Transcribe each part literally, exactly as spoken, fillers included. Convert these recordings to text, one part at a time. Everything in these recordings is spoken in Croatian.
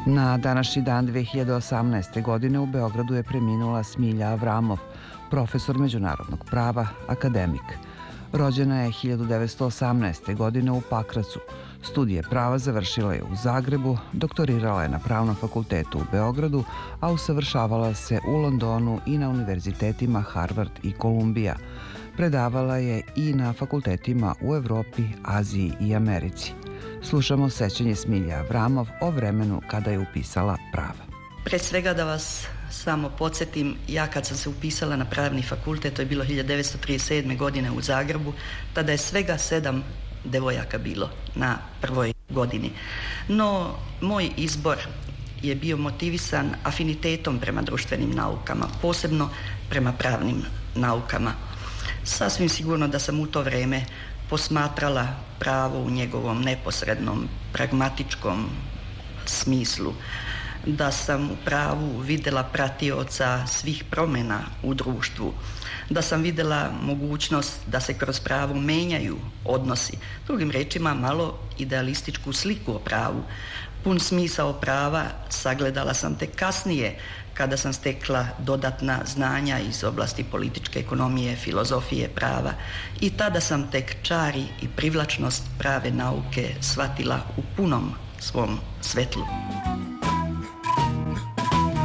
Na današnji dan dve hiljade osamnaeste. godine u Beogradu je preminula Smilja Avramov, profesor međunarodnog prava, akademik. Rođena je hiljadu devetsto osamnaeste. godine u Pakracu. Studije prava završila je u Zagrebu, doktorirala je na Pravnom fakultetu u Beogradu, a usavršavala se u Londonu i na univerzitetima Harvard i Kolumbija. Predavala je i na fakultetima u Evropi, Aziji i Americi. Slušamo sećanje Smilje Avramov o vremenu kada je upisala prava. Pre svega da vas samo podsjetim, ja kad sam se upisala na Pravni fakultet, to je bilo hiljadu devetsto trideset sedme. godine u Zagrebu, tada je svega sedam devojaka bilo na prvoj godini. No, moj izbor je bio motivisan afinitetom prema društvenim naukama, posebno prema pravnim naukama. Sasvim sigurno da sam u to vreme posmatrala pravo u njegovom neposrednom, pragmatičkom smislu, da sam u pravu vidjela pratioca svih promjena u društvu, da sam vidjela mogućnost da se kroz pravo menjaju odnosi. Drugim rečima, malo idealističku sliku o pravu. Pun smisao prava sagledala sam tek kasnije, kada sam stekla dodatna znanja iz oblasti političke ekonomije, filozofije, prava, i tada sam tek čari i privlačnost prave nauke shvatila u punom svom svetlu.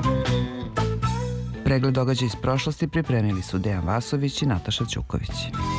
Pregled događaja iz prošlosti pripremili su Dejan Vasović i Nataša Ćuković.